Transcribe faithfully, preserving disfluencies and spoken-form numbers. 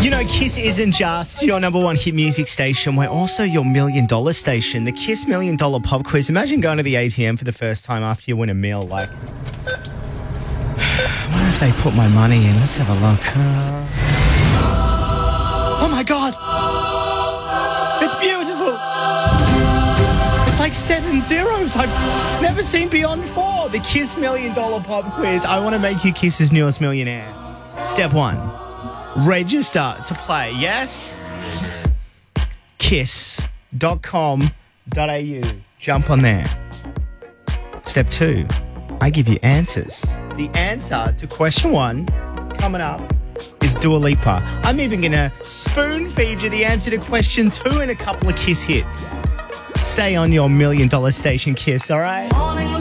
You know, Kiss isn't just your number one hit music station. We're also your million dollar station, the Kiss Million Dollar Pop Quiz. Imagine going to the A T M for the first time after you win a meal. Like, I wonder if they put my money in. Let's have a look. Uh... Oh my God! It's beautiful! It's like seven zeros. I've never seen beyond four. The Kiss Million Dollar Pop Quiz. I want to make you Kiss's newest millionaire. Step one. Register to play, yes? kiss dot com dot a u. Jump on there. Step two, I give you answers. The answer to question one coming up is Dua Lipa. I'm even going to spoon feed you the answer to question two in a couple of Kiss hits. Stay on your million dollar station, Kiss, all right?